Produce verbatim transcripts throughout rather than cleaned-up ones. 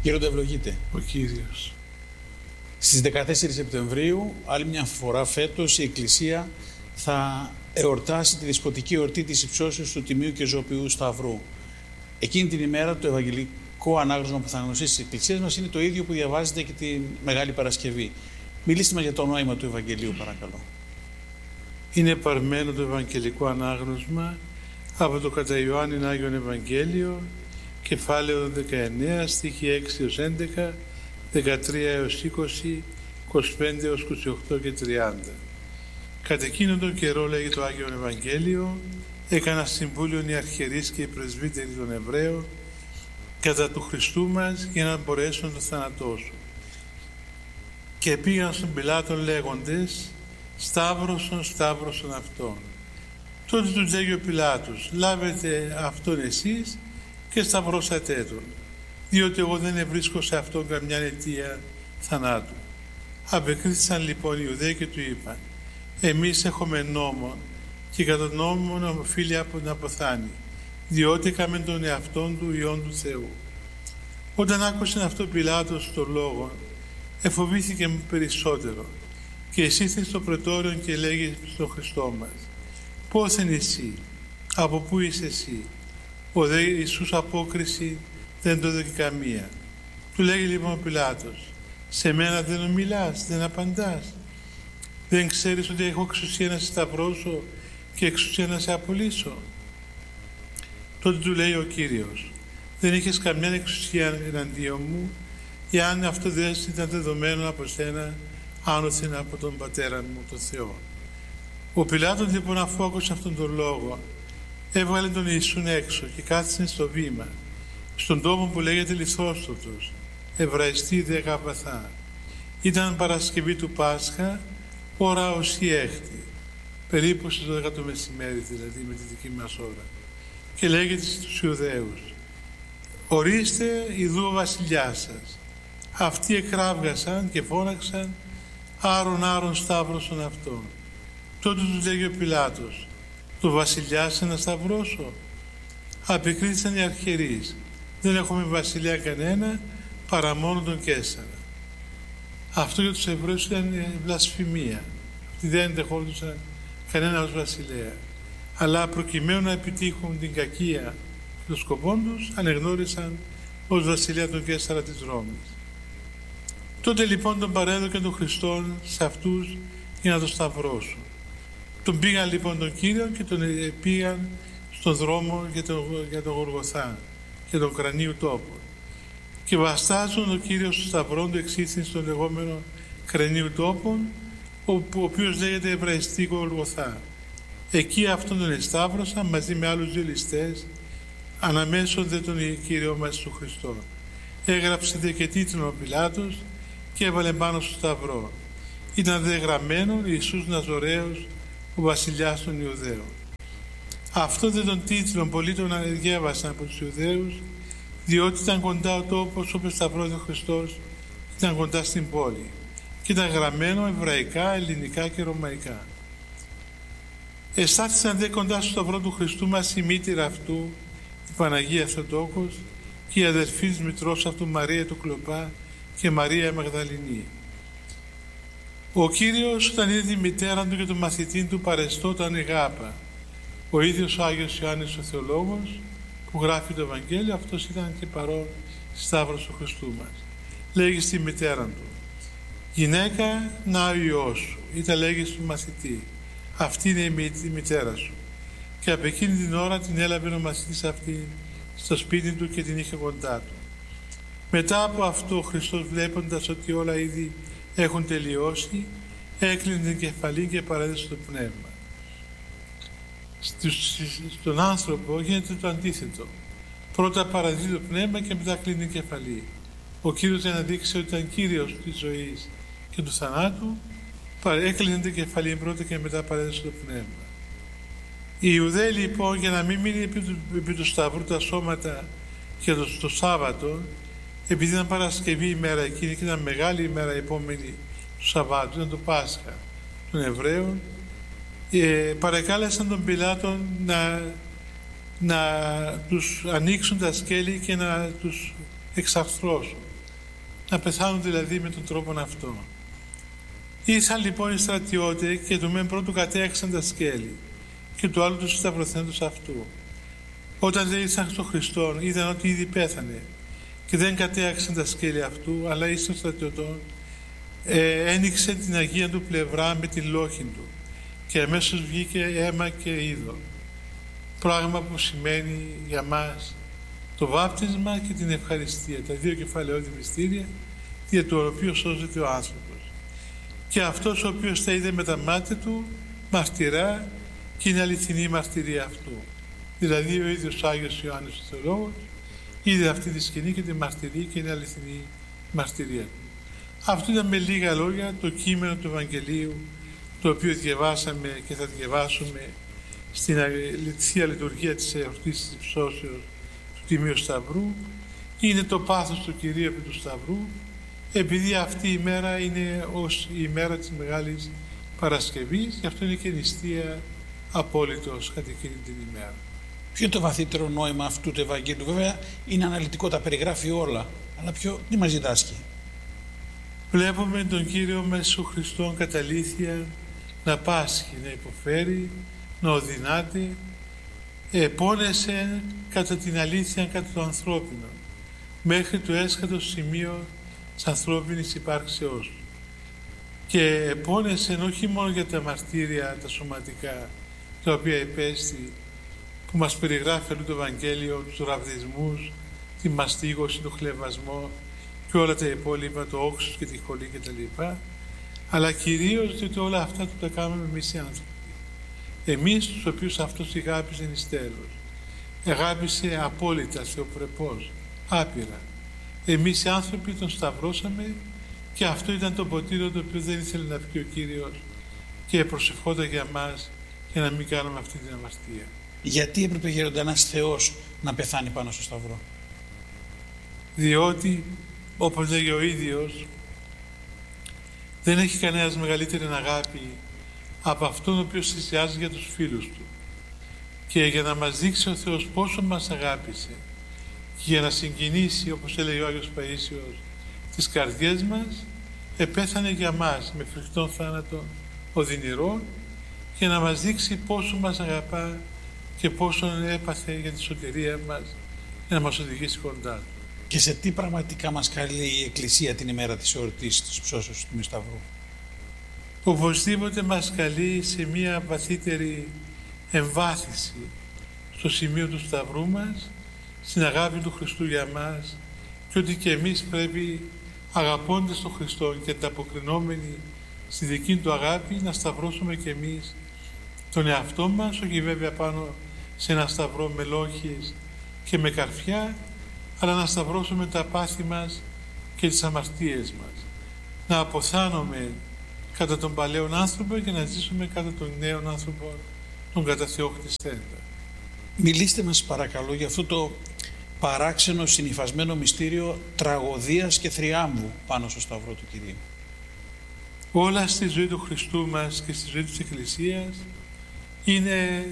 Γέροντα, ευλογείτε. Ο Κύριος. Στις δεκατέσσερις Σεπτεμβρίου, άλλη μια φορά φέτος, η Εκκλησία θα εορτάσει τη δεσποτική εορτή της υψώσεως του Τιμίου και Ζωοποιού Σταυρού. Εκείνη την ημέρα το Ευαγγελικό ανάγνωσμα που θα γνωστεί στις εκκλησίες μας είναι το ίδιο που διαβάζεται και τη Μεγάλη Παρασκευή. Μιλήστε μας για το νόημα του Ευαγγελίου, παρακαλώ. Είναι παρμένο το Ευαγγελικό ανάγνωσμα από το κατά Ιωάννην Άγιον Ευαγγέλιο, κεφάλαιο δεκαεννέα, στίχοι έξι έως έντεκα, δεκατρία έως είκοσι, είκοσι πέντε έως είκοσι οκτώ και τριάντα. Κατά εκείνον τον καιρό, λέγει το Άγιον Ευαγγέλιο, έκανα συμβούλιο οι αρχιερείς και οι πρεσβύτεροι των Εβραίων κατά του Χριστού μας για να μπορέσουν να το θανατώσουν. Και πήγαν στον Πιλάτον λέγοντες, Σταύρωσον, Σταύρωσον αυτόν. Τότε τους λέγει ο Πιλάτος, λάβετε αυτόν εσείς και σταυρώσατε τον, διότι εγώ δεν ευρίσκω σε αυτόν καμιά αιτία θανάτου. Απεκρίθησαν λοιπόν οι Ιουδαίοι και του είπαν, εμείς έχουμε νόμον και κατά τον νόμο οφείλει να αποθάνει, διότι έκαμε τον εαυτόν του Υιόν του Θεού. Όταν άκουσε αυτό ο Πιλάτος τον λόγο, εφοβήθηκε περισσότερο και εισήλθε στο πρετόριο και λέγει στον Χριστό μας, πώς είναι εσύ, από πού είσαι εσύ? Ο δε Ιησούς απόκριση δεν το έδωκε καμία. Του λέγει λοιπόν ο Πιλάτος, σε μένα δεν μιλάς, δεν απαντάς? Δεν ξέρεις ότι έχω εξουσία να σε σταυρώσω και εξουσία να σε απολύσω? Τότε του λέει ο Κύριος, δεν έχεις καμιά εξουσία εναντίον μου, εάν αυτό δεν ήταν δεδομένο από σένα, άνωθεν από τον Πατέρα μου, τον Θεό. Ο Πιλάτος λοιπόν, αφού άκουσε αυτόν τον λόγο, έβγαλε τον Ιησούν έξω και κάθισε στο βήμα, στον τόπο που λέγεται Λιθόστοτος, Εβραϊστή δε Γαβαθά. Ήταν Παρασκευή του Πάσχα, ώρα ως η έκτη, περίπου στις δώδεκα το μεσημέρι, δηλαδή με τη δική μας ώρα, και λέγεται στους Ιουδαίους, ορίστε ιδού ο βασιλιάς σας. Αυτοί εκράβγασαν και φώναξαν, άρον άρον σταύρωσον αυτόν. Τότε τους λέγει ο Πιλάτος, το βασιλιά σε να σταυρώσω? Απεκρίθησαν οι αρχιερείς, δεν έχουμε βασιλιά κανένα παρά μόνο τον Καίσαρα. Αυτό για τους Εβραίους ήταν βλασφημία. Αυτοί δεν δεχόντουσαν κανένα ως βασιλέα. Αλλά προκειμένου να επιτύχουν την κακία των σκοπών τους, ανεγνώρισαν ως βασιλιά τον Καίσαρα της Ρώμης. Τότε λοιπόν τον παρέδωκε τον Χριστόν σε αυτούς για να τον σταυρώσουν. Τον πήγαν λοιπόν τον Κύριο και τον πήγαν στον δρόμο για τον, για τον Γολγοθά, για τον κρανίου τόπο. Και βαστάζουν ο Κύριος στο σταυρόν του εξήλθεν στον λεγόμενο κρανίου τόπον, ο, ο οποίος λέγεται Εβραϊστή Γολγοθά. Εκεί αυτόν τον εσταύρωσαν μαζί με άλλους δύο ληστές, αναμέσω δε τον Κύριο μας του Χριστό. Έγραψε δε και τίτλο ο Πιλάτος και έβαλε πάνω στο σταυρό. Ήταν δε γραμμένο Ιησούς Ναζωραίος, ο βασιλιάς των Ιουδαίων. Αυτό δε τον τίτλο πολλοί τον διέβασαν από τους Ιουδαίους, διότι ήταν κοντά ο τόπος όπου σταυρώθηκε ο Χριστός, ήταν κοντά στην πόλη και ήταν γραμμένο εβραϊκά, ελληνικά και ρωμαϊκά. Εστάθησαν δε κοντά στο σταυρό του Χριστού μας η μήτηρα αυτού, η Παναγία Θεοτόκος, και η αδερφή της μητρός αυτού Μαρία του Κλοπά και Μαρία Μαγδαληνή. Ο Κύριος, όταν είδε τη μητέρα του και τον μαθητή του, παρεστόταν η γάπα. Ο ίδιος ο Άγιος Ιωάννης ο Θεολόγος, που γράφει το Ευαγγέλιο, αυτός ήταν και παρόν στη σταύρωση του Χριστού μας. Λέγει στη μητέρα του, γυναίκα, να ο Υιός σου, ή τα λέγει στον μαθητή, αυτή είναι η μητέρα σου. Και από εκείνη την ώρα την έλαβε ο μαθητής αυτή στο σπίτι του και την είχε κοντά του. Μετά από αυτό ο Χριστός, βλέποντας ότι όλα ήδη έχουν τελειώσει, έκλεινε την κεφαλή και παρέδωσε το πνεύμα. Στον άνθρωπο γίνεται το αντίθετο. Πρώτα παραδίδει το πνεύμα και μετά κλείνει την κεφαλή. Ο Κύριος, για να δείξει ότι ήταν Κύριος της ζωής και του θανάτου, έκλεινε την κεφαλή πρώτα και μετά παρέδωσε το πνεύμα. Οι Ιουδαίοι λοιπόν, για να μην μείνει επί του, επί του σταυρού τα σώματα και το, το Σάββατο, επειδή ήταν Παρασκευή ημέρα εκείνη και ήταν μεγάλη ημέρα επόμενη του Σαββάτου, ήταν το Πάσχα των Εβραίων, ε, παρακάλεσαν τον Πιλάτο να, να τους ανοίξουν τα σκέλη και να τους εξαρθρώσουν. να πεθάνουν δηλαδή με τον τρόπο αυτό. Ήρθαν λοιπόν οι στρατιώτες και του μεν πρώτου κατέξαν τα σκέλη και του άλλου του σταυρωθέντος αυτού. Όταν δεν ήρθαν στον Χριστό, είδαν ότι ήδη πέθανε και δεν κατέαξαν τα σκέλη αυτού, αλλά εις των στρατιωτών ε, ένοιξε την Αγία του πλευρά με την λόχη του και αμέσως βγήκε αίμα και είδο. Πράγμα που σημαίνει για μας το βάπτισμα και την ευχαριστία, τα δύο κεφαλαιώδη μυστήρια δια του οποίου σώζεται ο άνθρωπος. Και αυτός ο οποίος τα είδε με τα μάτια του μαρτυρά και είναι αληθινή η μαρτυρία αυτού. Δηλαδή ο ίδιος ο Άγιος Ιωάννης ο Θεολόγος είδε αυτή τη σκηνή και τη μαρτυρεί και είναι αληθινή η μαρτυρία του. Αυτό ήταν με λίγα λόγια το κείμενο του Ευαγγελίου, το οποίο διαβάσαμε και θα διαβάσουμε στην Θεία Λειτουργία της εορτής της Υψώσεως του Τιμίου Σταυρού. Είναι το πάθος του Κυρίου επί του Σταυρού, επειδή αυτή η μέρα είναι ως η μέρα της Μεγάλης Παρασκευής, και αυτό είναι και νηστεία απόλυτος κατά εκείνη την ημέρα. Ποιο είναι το βαθύτερο νόημα αυτού του Ευαγγέλιου? Βέβαια είναι αναλυτικό, τα περιγράφει όλα, αλλά ποιο, τι μας διδάσκει? Βλέπουμε τον Κύριο μας Ιησού Χριστόν κατά αλήθεια να πάσχει, να υποφέρει, να οδυνάται, επώνεσε κατά την αλήθεια, κατά το ανθρώπινο, μέχρι το έσχατο σημείο της ανθρώπινης υπάρξεώς του. Και επώνεσε όχι μόνο για τα μαρτύρια, τα σωματικά, τα οποία υπέστη, που μας περιγράφει αλλού το Ευαγγέλιο, τους ραβδισμούς, τη μαστίγωση, το χλευασμό και όλα τα υπόλοιπα, το όξος και τη χολή κτλ. Αλλά κυρίως διότι όλα αυτά του τα κάνουμε εμείς οι άνθρωποι. Εμείς τους οποίους αυτός αγάπησε εις τέλος. Αγάπησε απόλυτα, θεοπρεπώς, άπειρα. Εμείς οι άνθρωποι τον σταυρώσαμε και αυτό ήταν το ποτήριο το οποίο δεν ήθελε να πει ο Κύριος και προσευχόταν για μας για να μην κάνουμε αυτή την αμαρτία. Γιατί έπρεπε, γέροντα, ένας Θεός να πεθάνει πάνω στο Σταυρό? Διότι, όπως λέγει ο ίδιος, δεν έχει κανένας μεγαλύτερη αγάπη από αυτόν ο οποίος θυσιάζει για τους φίλους του. Και για να μας δείξει ο Θεός πόσο μας αγάπησε και για να συγκινήσει, όπως έλεγε ο Άγιος Παΐσιος, τις καρδιές μας, επέθανε για μας με φρικτόν θάνατο οδυνηρό, για να μας δείξει πόσο μας αγαπά και πόσο έπαθε για τη σωτηρία μας, για να μας οδηγήσει κοντά του. Και σε τι πραγματικά μας καλεί η Εκκλησία την ημέρα της εορτής της Ψώσεως του Τιμίου Σταυρού? Οπωσδήποτε μας καλεί σε μία βαθύτερη εμβάθυνση στο σημείο του Σταυρού μας, στην αγάπη του Χριστού για μας, και ότι και εμείς πρέπει, αγαπώντας τον Χριστό και ανταποκρινόμενοι στη δική του αγάπη, να σταυρώσουμε και εμείς τον εαυτό μας, όχι βέβαια πάνω σε ένα σταυρό με λόγχες και με καρφιά, αλλά να σταυρώσουμε τα πάθη μας και τις αμαρτίες μας. Να αποθάνουμε κατά τον παλαιόν άνθρωπο και να ζήσουμε κατά τον νέον άνθρωπο, τον κατά Θεό χτιστέντα. Μιλήστε μας παρακαλώ για αυτό το παράξενο συνυφασμένο μυστήριο τραγωδίας και θριάμβου πάνω στο Σταυρό του Κυρίου. Όλα στη ζωή του Χριστού μας και στη ζωή της Εκκλησίας είναι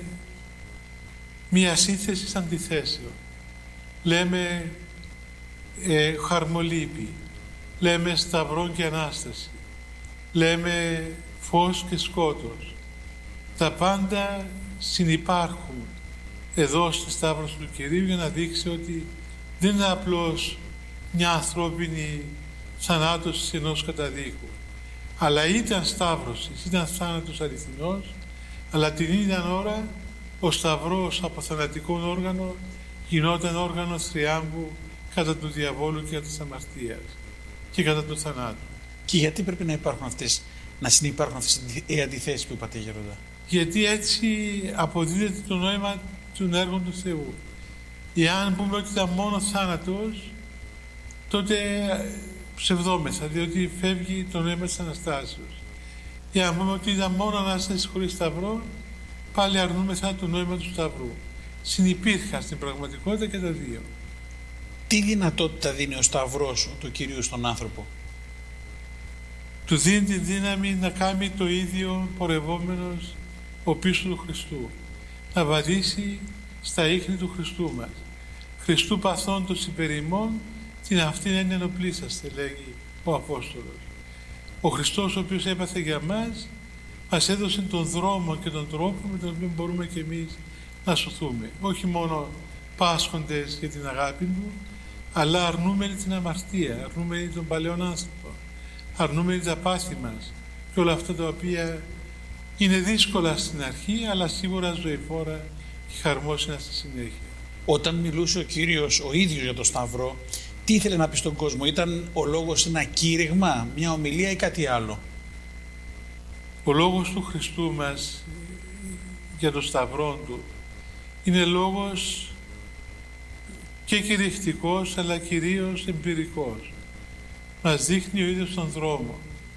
μία σύνθεση αντιθέσεων. Λέμε ε, χαρμολύπη, λέμε σταυρό και Ανάσταση, λέμε φως και σκότος. Τα πάντα συνυπάρχουν εδώ στη Σταύρωση του Κυρίου για να δείξει ότι δεν είναι απλώς μια ανθρώπινη θανάτωση ενός καταδίκου, αλλά ήταν σταύρωση, ήταν θάνατος αληθινός, αλλά την ίδια ώρα ο Σταυρός από θανατικό όργανο γινόταν όργανο θριάμβου κατά του διαβόλου και κατά της αμαρτίας και κατά του θανάτου. Και γιατί πρέπει να υπάρχουν αυτές, να συνυπάρχουν αυτές οι αντιθέσεις που είπατε, γέροντα? Γιατί έτσι αποδίδεται το νόημα των έργων του Θεού. Εάν πούμε ότι ήταν μόνο θάνατος, τότε ψευδόμεθα, διότι φεύγει το νόημα της Αναστάσεως. Εάν πούμε ότι ήταν μόνο Ανάσταση χωρίς Σταυρό, πάλι αρνούμεθα το νόημα του Σταυρού. Συνυπήρχαν στην πραγματικότητα και τα δύο. Τι δυνατότητα δίνει ο Σταυρός του Κυρίου στον άνθρωπο? Του δίνει τη δύναμη να κάνει το ίδιο πορευόμενος ο πίσω του Χριστού. Να βαδίσει στα ίχνη του Χριστού μας. Χριστού παθόντος υπερ ημών, την αυτήν έννοια ενοπλήσαστε, λέγει ο Απόστολος. Ο Χριστός, ο οποίος έπαθε για μας, μας έδωσε τον δρόμο και τον τρόπο με τον οποίο μπορούμε και εμείς να σωθούμε. Όχι μόνο πάσχοντες για την αγάπη του, αλλά αρνούμενοι την αμαρτία, αρνούμενοι τον παλαιόν άνθρωπο, αρνούμενοι τα πάθη μας και όλα αυτά τα οποία είναι δύσκολα στην αρχή, αλλά σίγουρα ζωηφόρα και χαρμόσυνα στη συνέχεια. Όταν μιλούσε ο Κύριος ο ίδιος για το Σταυρό, τι ήθελε να πει στον κόσμο? Ήταν ο λόγος ένα κήρυγμα, μια ομιλία ή κάτι άλλο? Ο λόγος του Χριστού μας για το Σταυρό του είναι λόγος και κηρυχτικός, αλλά κυρίως εμπειρικός. Μας δείχνει ο ίδιος τον δρόμο.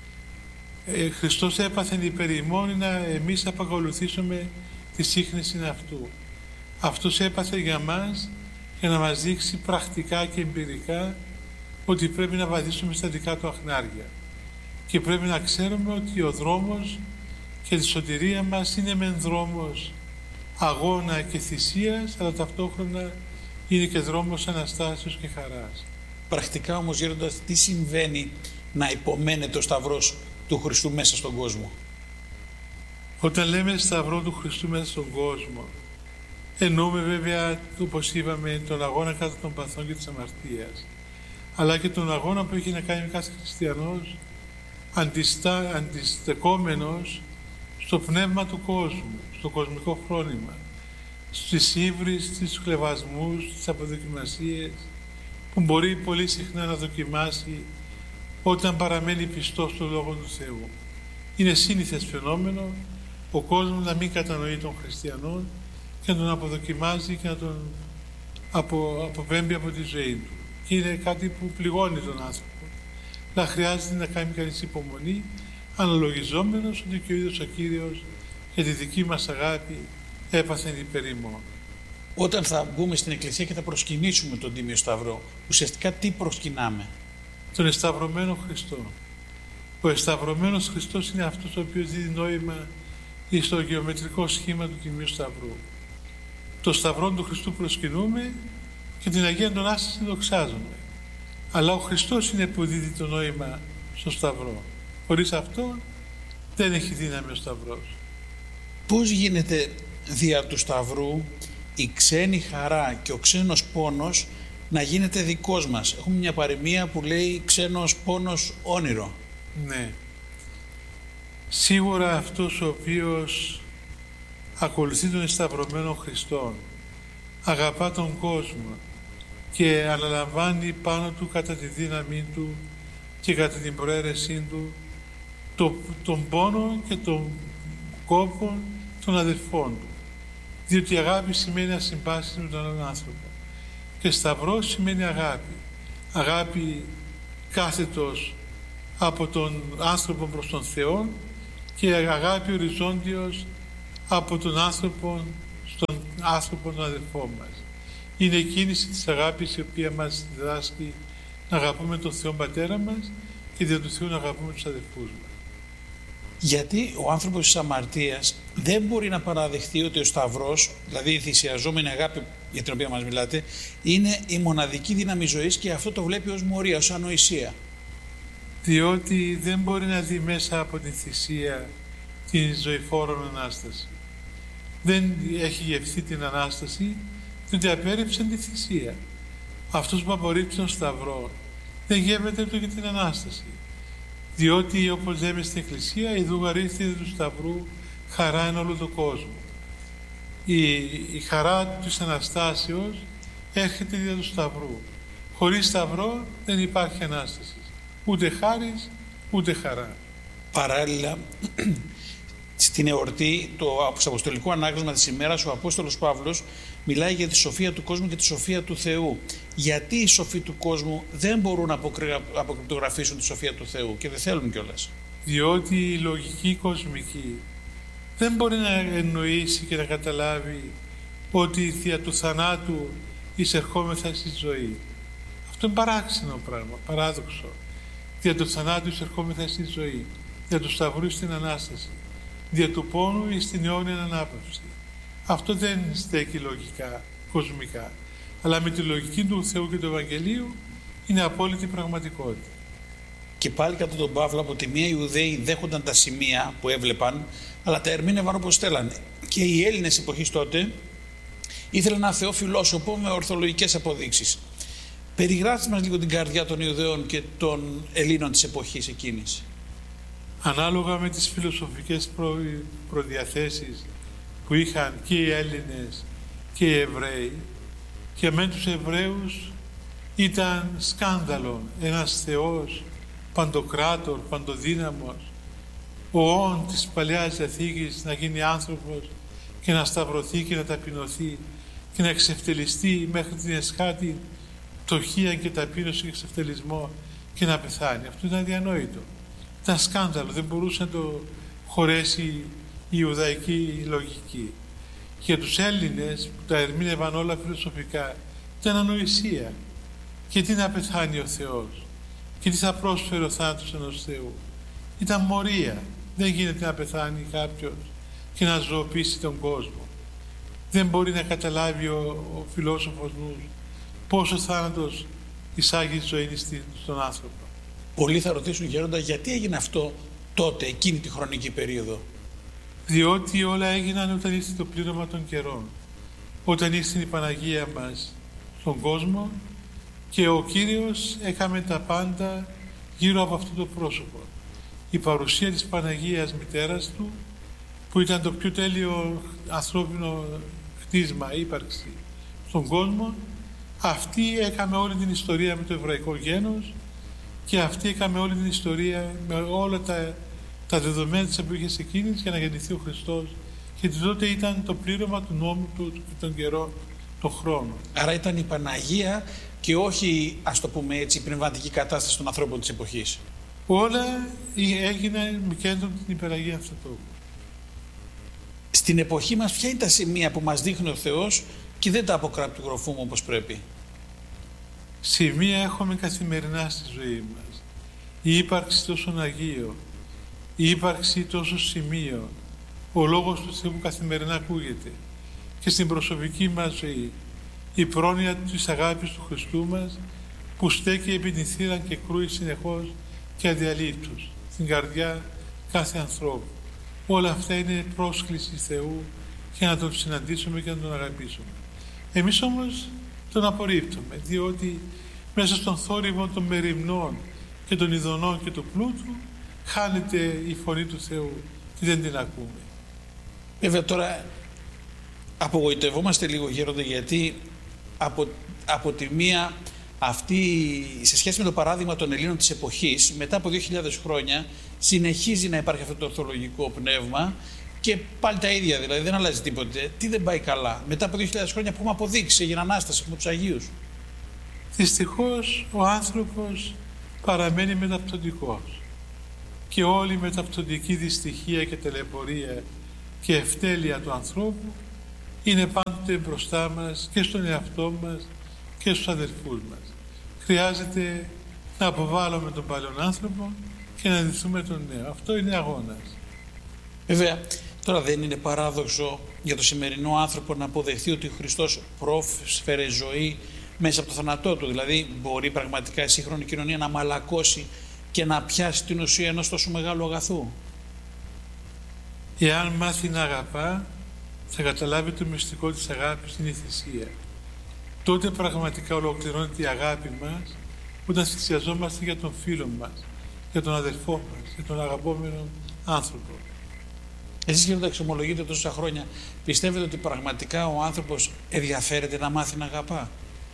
Ε, Χριστός έπαθε υπερημών να εμείς απακολουθήσουμε τη σύχνηση αυτού. Αυτός έπαθε για μας για να μας δείξει πρακτικά και εμπειρικά ότι πρέπει να βαδίσουμε στα δικά του αχνάρια. Και πρέπει να ξέρουμε ότι ο δρόμος και τη σωτηρία μας είναι μεν δρόμος αγώνα και θυσίας, αλλά ταυτόχρονα είναι και δρόμος αναστάσεως και χαράς. Πρακτικά όμως, γέροντας, τι συμβαίνει να υπομένεται ο Σταυρός του Χριστού μέσα στον κόσμο? Όταν λέμε Σταυρό του Χριστού μέσα στον κόσμο, εννοούμε βέβαια, όπως είπαμε, τον αγώνα κατά των παθών και της αμαρτίας, αλλά και τον αγώνα που έχει να κάνει κάθε χριστιανός αντιστά, αντιστεκόμενος στο πνεύμα του κόσμου, στο κοσμικό φρόνημα, στις ύβρις, στις κλεβασμούς, στις αποδοκιμασίες που μπορεί πολύ συχνά να δοκιμάσει όταν παραμένει πιστός στο Λόγο του Θεού. Είναι σύνηθες φαινόμενο ο κόσμος να μην κατανοεί τον χριστιανό και να τον αποδοκιμάζει και να τον απο, αποπέμπει από τη ζωή του. Και είναι κάτι που πληγώνει τον άνθρωπο. Να χρειάζεται να κάνει κανείς υπομονή, αναλογιζόμενος ότι και ο ίδιος ο Κύριος για τη δική μας αγάπη έπαθεν υπέρ ημών. Όταν θα μπούμε στην Εκκλησία και θα προσκυνήσουμε τον Τίμιο Σταυρό, ουσιαστικά τι προσκυνάμε? Τον εσταυρωμένο Χριστό. Ο εσταυρωμένος Χριστός είναι αυτός ο οποίος δίνει νόημα στο γεωμετρικό σχήμα του Τιμίου Σταυρού. Το Σταυρό του Χριστού προσκυνούμε και την Αγία Αντωνάσταση δοξάζουμε. Αλλά ο Χριστός είναι που δίδει το νόημα στο Σταυρό. Χωρίς αυτό δεν έχει δύναμη ο Σταυρός. Πώς γίνεται δια του Σταυρού η ξένη χαρά και ο ξένος πόνος να γίνεται δικός μας? Έχουμε μια παροιμία που λέει ξένος πόνος όνειρο. Ναι. Σίγουρα αυτός ο οποίος ακολουθεί τον εσταυρωμένο Χριστό, αγαπά τον κόσμο και αναλαμβάνει πάνω του κατά τη δύναμή του και κατά την προαίρεσή του το, τον πόνο και τον κόπο των αδελφών του. Διότι αγάπη σημαίνει ασυμπάσχηση με τον άλλον άνθρωπο. Και Σταυρός σημαίνει αγάπη. Αγάπη κάθετος από τον άνθρωπο προς τον Θεό και αγάπη οριζόντιος από τον άνθρωπο στον άνθρωπο τον αδελφό μας. Είναι η κίνηση της αγάπης η οποία μας διδάσκει να αγαπούμε τον Θεό Πατέρα μας και δια του Θεού να αγαπούμε τους αδελφούς μας. Γιατί ο άνθρωπος της αμαρτίας δεν μπορεί να παραδεχτεί ότι ο Σταυρός, δηλαδή η θυσιαζόμενη αγάπη για την οποία μας μιλάτε, είναι η μοναδική δύναμη ζωής και αυτό το βλέπει ως μορία, ως ανοησία. Διότι δεν μπορεί να δει μέσα από τη θυσία την ζωηφόρον Ανάσταση. Δεν έχει γευθεί την Ανάσταση, διότι απέρριψε τη θυσία. Αυτός που απορρίψει τον Σταυρό δεν γεύεται ούτε για την Ανάσταση. Διότι, όπως λέμε στην Εκκλησία, η δουγαρίστηδε του Σταυρού χαρά εν όλο τον κόσμο. Η, η χαρά της Αναστάσεως έρχεται δια του Σταυρού. Χωρίς Σταυρό δεν υπάρχει Ανάσταση. Ούτε χάρις, ούτε χαρά. Παράλληλα, στην εορτή, το αποστολικό ανάγνωσμα της ημέρας, ο Απόστολος Παύλος μιλάει για τη σοφία του κόσμου και τη σοφία του Θεού. Γιατί οι σοφοί του κόσμου δεν μπορούν να αποκρυπτογραφήσουν τη σοφία του Θεού και δεν θέλουν κιόλας? Διότι η λογική κοσμική δεν μπορεί να εννοήσει και να καταλάβει ότι δια του θανάτου εισερχόμεθα στη ζωή. Αυτό είναι παράξενο πράγμα, παράδοξο. Δια του θανάτου εισερχόμεθα στη ζωή, δια του Σταυρού στην Ανάσταση, δια του πόνου εις την αιώνια ανάπαυση. Αυτό δεν στέκει λογικά, κοσμικά. Αλλά με τη λογική του Θεού και του Ευαγγελίου είναι απόλυτη πραγματικότητα. Και πάλι κατά τον Παύλο, από τη μία οι Ιουδαίοι δέχονταν τα σημεία που έβλεπαν, αλλά τα ερμήνευαν όπως θέλανε. Και οι Έλληνες εποχής τότε ήθελαν ένα Θεό φιλόσοφο με ορθολογικές αποδείξεις. Περιγράψτε μας λίγο την καρδιά των Ιουδαίων και των Ελλήνων της εποχής εκείνης. Ανάλογα με τις φιλοσοφικές προ... προδιαθέσεις που είχαν και οι Έλληνες και οι Εβραίοι, και με τους Εβραίους ήταν σκάνδαλο ένας Θεός παντοκράτορ, παντοδύναμος, ο όν της Παλαιάς Διαθήκης να γίνει άνθρωπος και να σταυρωθεί και να ταπεινωθεί και να εξευτελιστεί μέχρι την εσχάτη πτωχία και ταπείνωση και εξευτελισμό και να πεθάνει. Αυτό ήταν αδιανόητο. Ήταν σκάνδαλο, δεν μπορούσε να το χωρέσει η Ιουδαϊκή λογική. Και για τους Έλληνες που τα ερμήνευαν όλα φιλοσοφικά ήταν ανοησία. Και τι να πεθάνει ο Θεός και τι θα πρόσφερε ο θάνατος ενός Θεού. Ήταν μορία. Δεν γίνεται να πεθάνει κάποιος και να ζωοποιήσει τον κόσμο. Δεν μπορεί να καταλάβει ο, ο φιλόσοφος νους πόσο θάνατος εισάγει ζωή στον άνθρωπο. Πολλοί θα ρωτήσουν, Γέροντα, γιατί έγινε αυτό τότε, εκείνη τη χρονική περίοδο. Διότι όλα έγιναν όταν ήρθε το πλήρωμα των καιρών. Όταν ήρθε η Παναγία μας στον κόσμο και ο Κύριος έκαμε τα πάντα γύρω από αυτό το πρόσωπο. Η παρουσία της Παναγίας Μητέρας Του, που ήταν το πιο τέλειο ανθρώπινο χτίσμα, ύπαρξη στον κόσμο, αυτή έκαμε όλη την ιστορία με το εβραϊκό γένος και αυτή έκαμε όλη την ιστορία με όλα τα, τα δεδομένα της εποχής εκείνης για να γεννηθεί ο Χριστός, γιατί τότε ήταν το πλήρωμα του νόμου Του και τον καιρό, τον χρόνο. Άρα ήταν η Παναγία και όχι, ας το πούμε έτσι, η πνευματική κατάσταση των ανθρώπων της εποχής. Όλα έγιναν με κέντρο την υπεραγία Θεοτόκου. Στην εποχή μας ποια είναι τα σημεία που μας δείχνει ο Θεός και δεν τα αποκραπτογραφούμε όπως πρέπει? Σημεία έχουμε καθημερινά στη ζωή μας. Η ύπαρξη τόσο Αγίο, η ύπαρξη τόσο σημείο, ο λόγος του Θεού που καθημερινά ακούγεται και στην προσωπική μας ζωή, η πρόνοια της αγάπης του Χριστού μας που στέκει επί την θύρα και κρούει συνεχώς και αδιαλείπτως στην καρδιά κάθε ανθρώπου. Όλα αυτά είναι πρόσκληση Θεού για να τον συναντήσουμε και να τον αγαπήσουμε. Εμείς όμως τον απορρίπτουμε, διότι μέσα στον θόρυβο των μεριμνών και των ειδονών και του πλούτου χάνεται η φωνή του Θεού και δεν την ακούμε. Βέβαια τώρα απογοητευόμαστε λίγο, Γέροντα, γιατί από, από τη μία αυτή, σε σχέση με το παράδειγμα των Ελλήνων της εποχής, μετά από δύο χιλιάδες χρόνια συνεχίζει να υπάρχει αυτό το ορθολογικό πνεύμα και πάλι τα ίδια, δηλαδή δεν αλλάζει τίποτε. Τι δεν πάει καλά? Μετά από δύο χιλιάδες χρόνια που έχουμε αποδείξει, έγινε Ανάσταση, έχουμε τους Αγίους. Δυστυχώς ο άνθρωπος παραμένει μεταπτωτικός και όλη η μεταπτωτική δυστυχία και τελεπορία και ευτέλεια του ανθρώπου είναι πάντοτε μπροστά μας και στον εαυτό μας και στους αδελφούς μας. Χρειάζεται να αποβάλουμε τον παλιόν άνθρωπο και να ντυθούμε τον νέο. Αυτό είναι αγώνας. Βέβαια, τώρα δεν είναι παράδοξο για το σημερινό άνθρωπο να αποδεχθεί ότι ο Χριστός πρόσφερε ζωή μέσα από το θάνατό Του? Δηλαδή μπορεί πραγματικά η σύγχρονη κοινωνία να μαλακώσει και να πιάσει την ουσία ενός τόσο μεγάλου αγαθού? Εάν μάθει να αγαπά, θα καταλάβει το μυστικό της αγάπης, είναι η θυσία. Τότε πραγματικά ολοκληρώνεται η αγάπη μας όταν θυσιαζόμαστε για τον φίλο μας, για τον αδελφό μας, για τον αγαπόμενο άνθρωπο. Εσείς, Γέροντα, εξομολογείτε τόσα χρόνια, πιστεύετε ότι πραγματικά ο άνθρωπος ενδιαφέρεται να μάθει να αγαπά?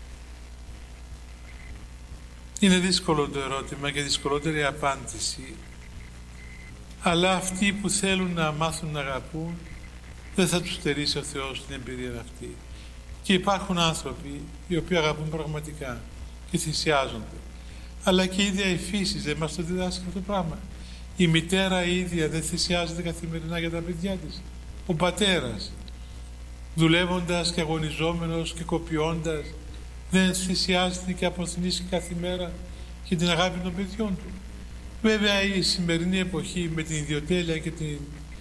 Είναι δύσκολο το ερώτημα και δυσκολότερη απάντηση. Αλλά αυτοί που θέλουν να μάθουν να αγαπούν, δεν θα τους στερήσει ο Θεός την εμπειρία αυτή. Και υπάρχουν άνθρωποι οι οποίοι αγαπούν πραγματικά και θυσιάζονται. Αλλά και η ίδια η φύση δεν μας το διδάσκει αυτό το πράγμα. Η μητέρα η ίδια δεν θυσιάζεται καθημερινά για τα παιδιά της. Ο πατέρας, δουλεύοντας και αγωνιζόμενος και κοπιώντας, δεν θυσιάζεται και αποθυνήσει κάθε μέρα για την αγάπη των παιδιών του. Βέβαια η σημερινή εποχή με την ιδιοτέλεια και την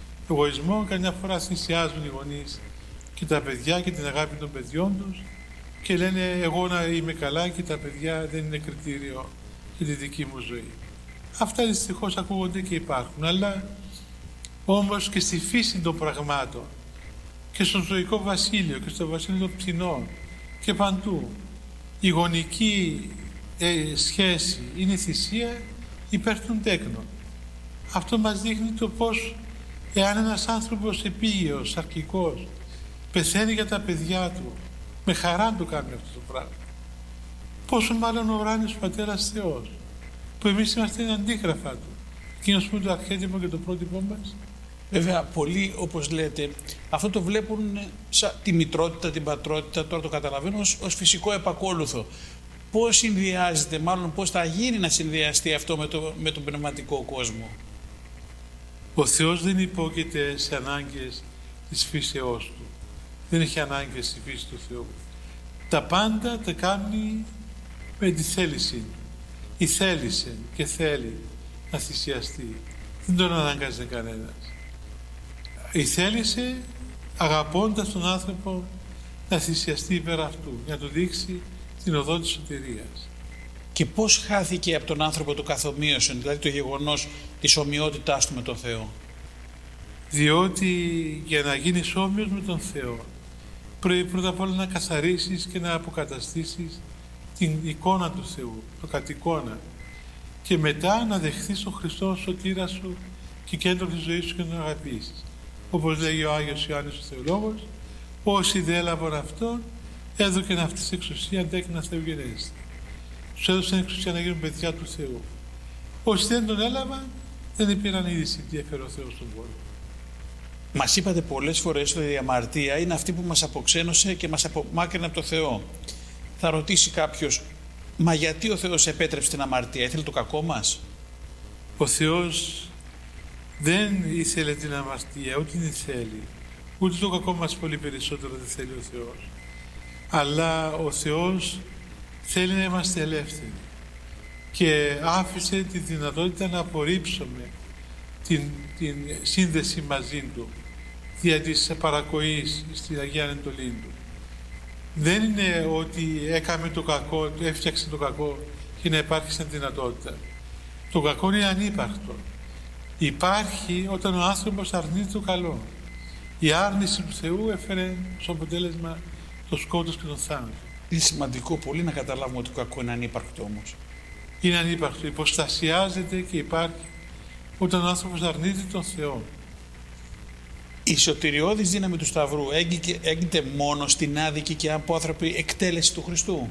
εγωισμό καμιά φορά θυσιάζουν οι γονείς και τα παιδιά και την αγάπη των παιδιών τους, και λένε εγώ να είμαι καλά και τα παιδιά δεν είναι κριτήριο για τη δική μου ζωή. Αυτά δυστυχώς ακούγονται και υπάρχουν, αλλά όμως και στη φύση των πραγμάτων και στο ζωικό βασίλειο και στο βασίλειο των πτηνών και παντού η γονική ε, σχέση είναι θυσία υπέρ των τέκνων. Αυτό μας δείχνει το πως εάν ένας άνθρωπος επίγειος, αρκικός, πεθαίνει για τα παιδιά του, με χαρά το κάνει αυτό το πράγμα. Πόσο μάλλον ο ουράνιος Πατέρας Θεός, που εμείς είμαστε αντίγραφα του, εκείνος που είναι το αρχέτυπο και το πρότυπο μας. Βέβαια, πολλοί, όπως λέτε, αυτό το βλέπουν σαν τη μητρότητα, την πατρότητα, τώρα το καταλαβαίνω, ως, ως φυσικό επακόλουθο. Πώς συνδυάζεται, μάλλον πώς θα γίνει να συνδυαστεί αυτό με, το, με τον πνευματικό κόσμο? Ο Θεός δεν υπόκειται σε ανάγκες της φύσεώς του. Δεν έχει ανάγκες στη φύση του Θεού. Τα πάντα τα κάνει με τη θέλησή του. Η θέλησε και θέλει να θυσιαστεί. Δεν τον αναγκάζει κανένας. Η θέλησε αγαπώντας τον άνθρωπο να θυσιαστεί υπέρ αυτού, για να του δείξει την οδό της σωτηρίας. Και πώς χάθηκε από τον άνθρωπο το καθομοίωσον, δηλαδή το γεγονός της ομοιότητάς του με τον Θεό? Διότι για να γίνεις όμοιος με τον Θεό πρέπει πρώτα απ' όλα να καθαρίσεις και να αποκαταστήσεις την εικόνα του Θεού, το κατ' εικόνα, και μετά να δεχθείς τον Χριστό σωτήρα σου και κέντρο της ζωής σου και να τον αγαπήσεις. Όπως λέγει ο Άγιος Ιωάννης ο Θεολόγος, όσοι δεν έλαβαν αυτόν έδωκεν αυτής εξουσία τέκνα θεογενέστη. Τους έδωσαν εξουσία να γίνουν παιδιά του Θεού. Όσοι δεν τον έλαβαν δεν πήραν είδηση τι έφερε ο Θεός στον κόσμο. Μας είπατε πολλές φορές ότι η αμαρτία είναι αυτή που μας αποξένωσε και μας απομάκρυνε από το Θεό. Θα ρωτήσει κάποιος, μα γιατί ο Θεός επέτρεψε την αμαρτία, ήθελε το κακό μας? Ο Θεός δεν ήθελε την αμαρτία, ούτε την θέλει. Ούτε το κακό μας πολύ περισσότερο δεν θέλει ο Θεός. Αλλά ο Θεός θέλει να είμαστε ελεύθεροι και άφησε τη δυνατότητα να απορρίψουμε την, την σύνδεση μαζί Του δια της παρακοής στην Αγία Εντολή Του. Δεν είναι ότι έκαμε το κακό, έφτιαξε το κακό και να υπάρχει σαν δυνατότητα. Το κακό είναι ανύπαρκτο. Υπάρχει όταν ο άνθρωπος αρνείται το καλό. Η άρνηση του Θεού έφερε στο αποτέλεσμα το σκότος και τον θάνατο. Είναι σημαντικό πολύ να καταλάβουμε ότι το κακό είναι ανύπαρκτο όμως. Είναι ανύπαρκτο, υποστασιάζεται και υπάρχει όταν ο άνθρωπος αρνείται τον Θεό. Η σωτηριώδης δύναμη του Σταυρού έγκυται μόνο στην άδικη και απόθραπη εκτέλεση του Χριστού?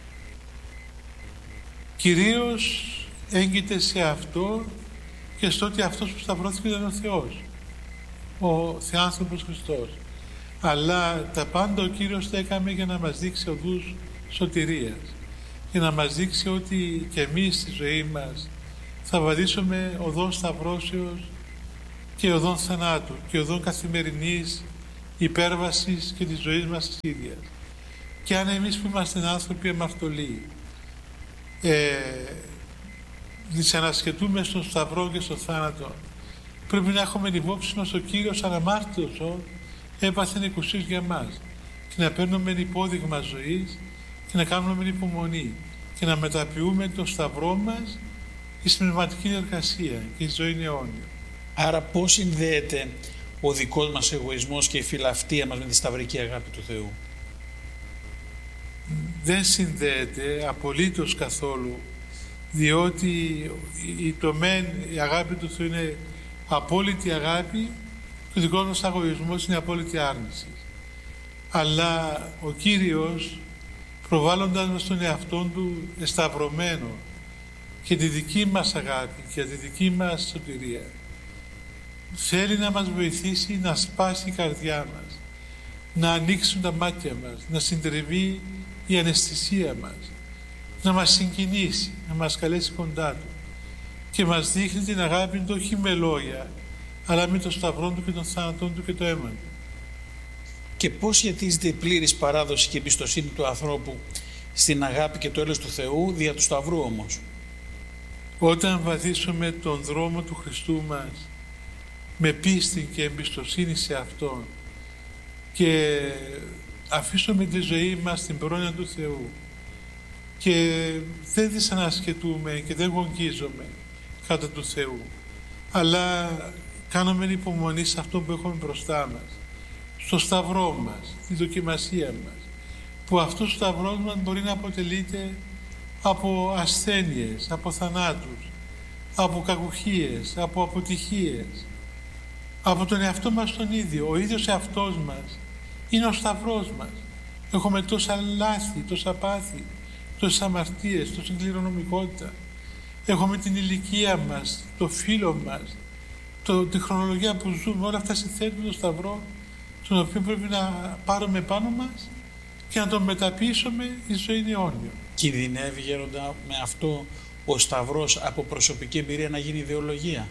Κυρίως έγκυται σε αυτό και στο ότι αυτός που σταυρώθηκε ήταν ο Θεός, ο Θεάνθρωπος Χριστός. Αλλά τα πάντα ο Κύριος τα έκαμε για να μας δείξει οδούς σωτηρίας, για να μας δείξει ότι και εμείς στη ζωή μας θα βαδίσουμε οδόν σταυρώσεως και οδόν θανάτου και οδόν καθημερινής υπέρβασης και της ζωής μας της ίδιας. Και αν εμείς που είμαστε άνθρωποι αμαρτωλοί ε, δυσανασχετούμε στον σταυρό και στον θάνατο, πρέπει να έχουμε υπόψη μας ο Κύριος αναμάρτητος έπαθε εκουσίως για μας και να παίρνουμε υπόδειγμα ζωής και να κάνουμε υπομονή και να μεταποιούμε το σταυρό μας στην πνευματική εργασία και η ζωή είναι αιώνια. Άρα πώς συνδέεται ο δικός μας εγωισμός και η φιλαυτία μας με τη σταυρική αγάπη του Θεού? Δεν συνδέεται απολύτως καθόλου, διότι η, το μεν, η αγάπη του Θεού είναι απόλυτη αγάπη και ο δικός μας εγωισμός είναι απόλυτη άρνηση. Αλλά ο Κύριος, προβάλλοντας μας τον εαυτόν Του εσταυρωμένο και τη δική μας αγάπη και τη δική μας σωτηρία, θέλει να μας βοηθήσει να σπάσει η καρδιά μας, να ανοίξουν τα μάτια μας, να συντριβεί η αναισθησία μας, να μας συγκινήσει, να μας καλέσει κοντά Του και μας δείχνει την αγάπη Του όχι με λόγια, αλλά με το σταυρό Του και τον θάνατό Του και το αίμα Του. Και πώς σχετίζεται η πλήρης παράδοση και εμπιστοσύνη του ανθρώπου στην αγάπη και το έλεος του Θεού δια του Σταυρού όμως? Όταν βαδίσουμε τον δρόμο του Χριστού μας με πίστη και εμπιστοσύνη σε Αυτόν και αφήσουμε τη ζωή μας στην πρόνοια του Θεού και δεν δυσανασκετούμε και δεν γογγίζομαι κάτω του Θεού, αλλά κάνουμε υπομονή σε αυτό που έχουμε μπροστά μας, στο σταυρό μας, στη δοκιμασία μας, που αυτός ο σταυρός μας μπορεί να αποτελείται από ασθένειες, από θανάτους, από κακουχίες, από αποτυχίες, από τον εαυτό μας τον ίδιο. Ο ίδιος εαυτός μας είναι ο σταυρός μας. Έχουμε τόσα λάθη, τόσα πάθη, τόσες αμαρτίες, τόση κληρονομικότητα. Έχουμε την ηλικία μας, το φύλλο μας, το, τη χρονολογία που ζούμε, όλα αυτά συνθέτουν τον σταυρό, τον οποίο πρέπει να πάρουμε πάνω μας και να τον μεταποιήσουμε η ζωή αιώνιο. Κινδυνεύει, Γέροντα, με αυτό ο σταυρός από προσωπική εμπειρία να γίνει ιδεολογία?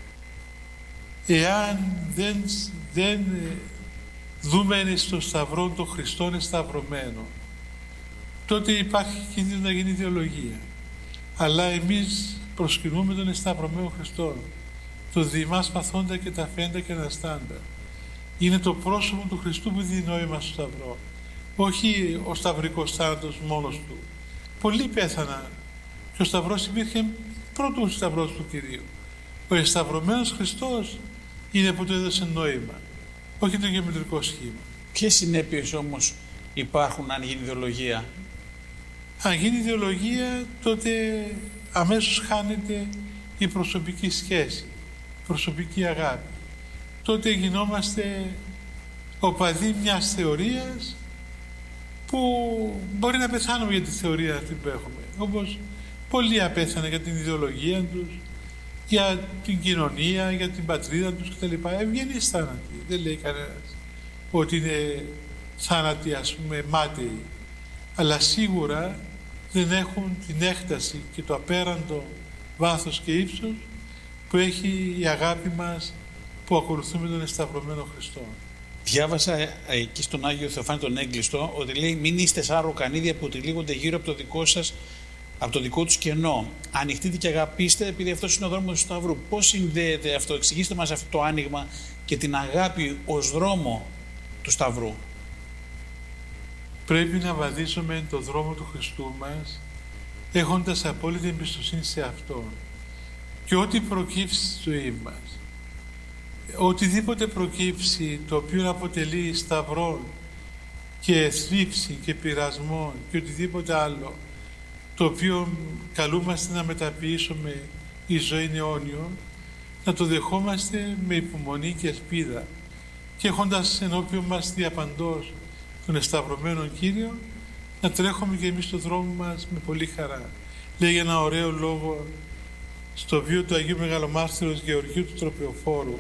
Εάν δεν, δεν δούμε στο σταυρό των Χριστών σταυρωμένο, τότε υπάρχει κίνδυνο να γίνει ιδεολογία. Αλλά εμείς προσκυνούμε τον σταυρωμένο Χριστό, το διημάς παθόντα και τα φέντα και αναστάντα. Είναι το πρόσωπο του Χριστού που δίνει νόημα στο σταυρό, όχι ο σταυρικός θάνατος μόνος του. Πολλοί πέθαναν και ο σταυρός υπήρχε πρώτος σταυρός του Κυρίου. Ο εσταυρωμένος Χριστός είναι που του έδωσε νόημα, όχι το γεωμετρικό σχήμα. Ποιες συνέπειες όμως υπάρχουν αν γίνει ιδεολογία? Αν γίνει ιδεολογία, τότε αμέσως χάνεται η προσωπική σχέση, η προσωπική αγάπη. Τότε γινόμαστε οπαδοί μιας θεωρίας που μπορεί να πεθάνουμε για τη θεωρία αυτή που έχουμε. Όπως πολλοί απέθαναν για την ιδεολογία τους, για την κοινωνία, για την πατρίδα τους κτλ. Ευγενείς θάνατοι. Δεν λέει κανένας ότι είναι θάνατοι, ας πούμε, μάταιοι. Αλλά σίγουρα δεν έχουν την έκταση και το απέραντο βάθος και ύψος που έχει η αγάπη μας που ακολουθούμε τον εσταυρωμένο Χριστό. Διάβασα εκεί στον Άγιο Θεοφάνη τον Έγκλειστο ότι λέει: μην είστε σαν ροκανίδια που τυλίγονται γύρω από το δικό σας, από το δικό τους κενό. Ανοιχτείτε και αγαπήστε, επειδή αυτός είναι ο δρόμος του Σταυρού. Πώς συνδέεται αυτό? Εξηγήστε μας αυτό το άνοιγμα και την αγάπη ως δρόμο του Σταυρού. Πρέπει να βαδίζουμε το δρόμο του Χριστού μας έχοντας απόλυτη εμπιστοσύνη σε Αυτόν, και ό,τι προκύψει στη ζωή μας, οτιδήποτε προκύψει το οποίο αποτελεί σταυρό και θλίψη και πειρασμό και οτιδήποτε άλλο το οποίο καλούμαστε να μεταποιήσουμε η ζωή αιώνιο, να το δεχόμαστε με υπομονή και ελπίδα και έχοντας ενώπιον μας διαπαντός τον εσταυρωμένο Κύριο, να τρέχουμε και εμείς στον δρόμο μας με πολύ χαρά. Λέει ένα ωραίο λόγο στο βίο του Αγίου Μεγαλομάρτυρος Γεωργίου του Τροπεοφόρου,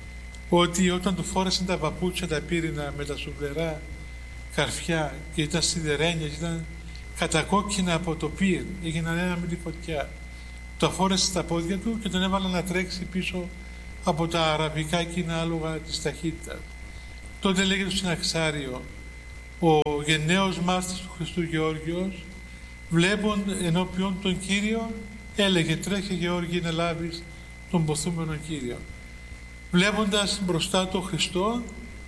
ότι όταν του φόρεσαν τα παπούτσια τα πύρινα με τα σουβλερά καρφιά και ήταν σιδερένια και ήταν κατακόκκινα από το πυρ, έγιναν ένα με τη φωτιά, το φόρεσε στα πόδια του και τον έβαλαν να τρέξει πίσω από τα αραβικά εκείνα άλογα της ταχύτητας. Τότε λέγεται στο συναξάριο, ο γενναίος μάρτυρας του Χριστού Γεώργιος, βλέπον ενώπιον τον Κύριο, έλεγε: τρέχε Γεώργη να λάβεις τον ποθούμενο Κύριο. Βλέποντας μπροστά τον Χριστό,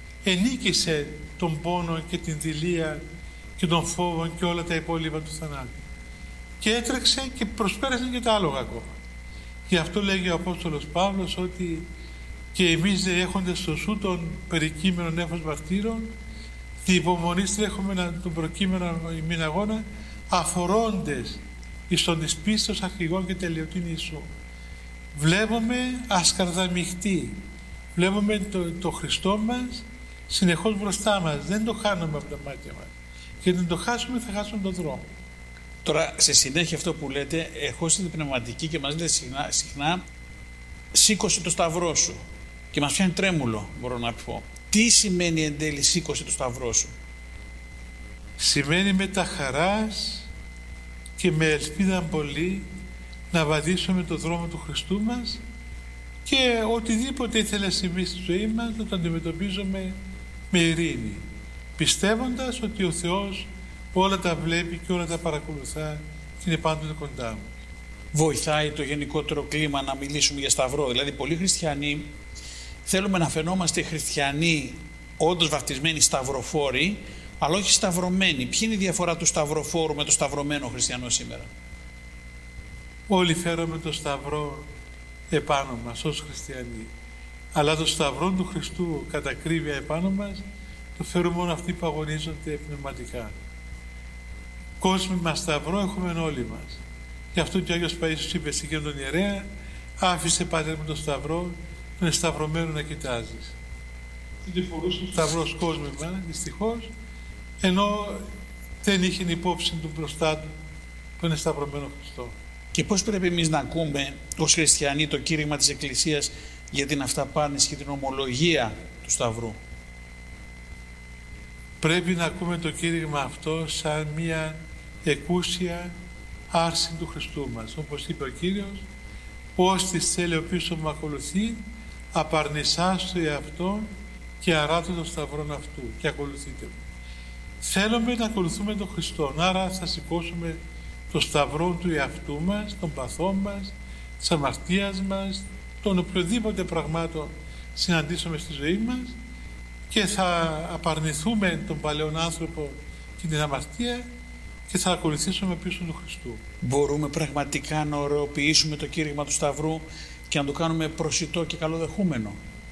ενίκησε τον πόνο και την δειλία και τον φόβο και όλα τα υπόλοιπα του θανάτου. Και έτρεξε και προσπέρασε και τα άλογα ακόμα. Γι' αυτό λέγει ο Απόστολος Παύλος ότι και εμείς έχοντες στο σου των περικείμενων νέφος μαρτύρων, τη υπομονή τρέχουμε τον προκείμενο ημίν αγώνα, αφορώντες εις τον της πίστος αρχηγών και τελειωτήν Ιησού. Βλέπουμε ασκαρδαμιχτή, βλέπουμε το, το Χριστό μας συνεχώς μπροστά μας, δεν το χάνουμε από τα μάτια μας, και αν το χάσουμε θα χάσουμε τον δρόμο. Τώρα, σε συνέχεια αυτό που λέτε, ερχόστε την πνευματική και μας λέτε συχνά, συχνά σήκωσε το σταυρό σου, και μας πιάνει τρέμουλο, μπορώ να πω. Τι σημαίνει εν τέλει σήκωσε το σταυρό σου? Σημαίνει με τα χαράς και με ελπίδα πολύ να βαδίσουμε το δρόμο του Χριστού μας, και οτιδήποτε ήθελε να συμβεί στη ζωή μας να το αντιμετωπίζουμε με ειρήνη, πιστεύοντας ότι ο Θεός όλα τα βλέπει και όλα τα παρακολουθά και είναι πάντοτε κοντά μας. Βοηθάει το γενικότερο κλίμα να μιλήσουμε για σταυρό? Δηλαδή, πολλοί χριστιανοί θέλουμε να φαινόμαστε χριστιανοί όντως βαφτισμένοι σταυροφόροι, αλλά όχι σταυρωμένοι. Ποια είναι η διαφορά του σταυροφόρου με το σταυρωμένο χριστιανό σήμερα? Όλοι φέρουμε το σταυρό επάνω μας ως χριστιανοί. Αλλά το σταυρό του Χριστού κατά ακρίβεια επάνω μας το φέρουν μόνο αυτοί που αγωνίζονται πνευματικά. Κόσμημα σταυρό έχουμε όλοι μας. Γι' αυτό και ο Άγιος Παΐσιος είπε σε εκείνον τον ιερέα, άφησε Πατέρ μου το σταυρό, τον εσταυρωμένο να κοιτάζεις. Δεν φορούσε ο σταυρός κόσμημα, δυστυχώς, ενώ δεν είχε υπόψη του μπροστά του τον εσταυρωμένο Χριστό. Και πώς πρέπει εμείς να ακούμε ως χριστιανοί το κήρυγμα της Εκκλησίας για την αυταπάρνηση και την ομολογία του Σταυρού? Πρέπει να ακούμε το κήρυγμα αυτό σαν μια εκούσια άρση του Χριστού μας. Όπως είπε ο Κύριος, «Πώς της θέλει ο πίσω μου ακολουθεί, απαρνησάς το εαυτό και αράτω το σταυρόν αυτού και ακολουθείτε μου». Θέλουμε να ακολουθούμε τον Χριστό, άρα θα σηκώσουμε το σταυρό του εαυτού μας, των παθών μας, της αμαρτίας μας, των οποιοδήποτε πραγμάτων συναντήσουμε στη ζωή μας και θα απαρνηθούμε τον παλαιόν άνθρωπο και την αμαρτία και θα ακολουθήσουμε πίσω του Χριστού. Μπορούμε πραγματικά να ωρεοποιήσουμε το κήρυγμα του Σταυρού και να το κάνουμε προσιτό και καλοδεχούμενο?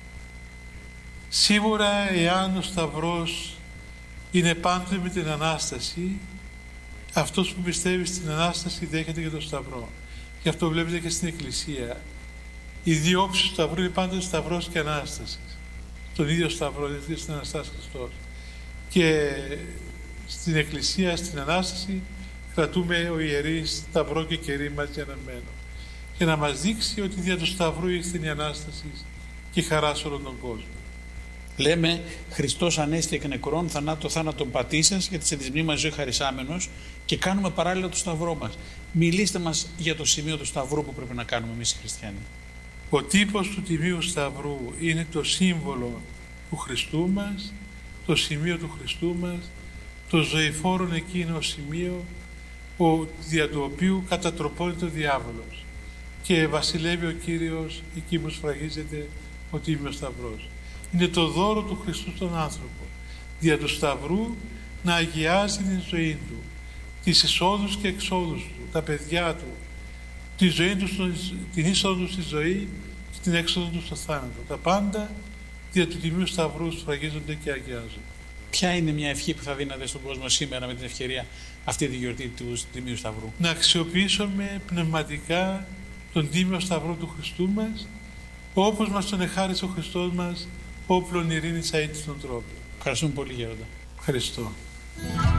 Σίγουρα, εάν ο Σταυρός είναι πάντοτε με την Ανάσταση, αυτός που πιστεύει στην Ανάσταση δέχεται και τον Σταυρό. Γι' αυτό βλέπετε και στην Εκκλησία. Οι δύο όψεις του Σταυρού είναι πάντοτε Σταυρός και Ανάσταση. Τον ίδιο Σταυρό, δηλαδή στην Αναστάση Χριστός. Και στην Εκκλησία, στην Ανάσταση, κρατούμε ο ιερείς Σταυρό και κερί μαζί αναμένο. Για να μας δείξει ότι δια του Σταυρού ήρθε η Ανάσταση και η χαρά σε όλον τον κόσμο. Λέμε, Χριστός ανέστη εκ νεκρών, θανάτω θάνατον πατήσας, γιατί σε τη μνήμα ζωή χαρισάμενος, και κάνουμε παράλληλα το Σταυρό μας. Μιλήστε μας για το σημείο του Σταυρού που πρέπει να κάνουμε εμείς οι χριστιανοί. Ο τύπος του Τιμίου Σταυρού είναι το σύμβολο του Χριστού μας, το σημείο του Χριστού μας, το ζωηφόρον εκείνο σημείο ο, δια του οποίου κατατροπώνεται ο διάβολος και βασιλεύει ο Κύριος εκεί που σφραγίζεται ο Τίμιος Σταυρός. Είναι το δώρο του Χριστού στον άνθρωπο, δια του Σταυρού να αγιάζει την ζωή του, τις εισόδους και εξόδους του, τα παιδιά του, τη ζωή του, την είσοδο του στη ζωή και την έξοδο του στο θάνατο. Τα πάντα δια του Τιμίου Σταυρού σφραγίζονται και αγιάζονται. Ποια είναι μια ευχή που θα δίνατε στον κόσμο σήμερα με την ευκαιρία αυτή τη γιορτή του Τιμίου Σταυρού? Να αξιοποιήσουμε πνευματικά τον Τίμιο Σταυρό του Χριστού μας, όπως μας τον εχάρισε ο Χριστός μας, όπλον ειρήνης αίτης των τρόπων. Ευχαριστούμε πολύ, Γέροντα. Ευχαριστώ.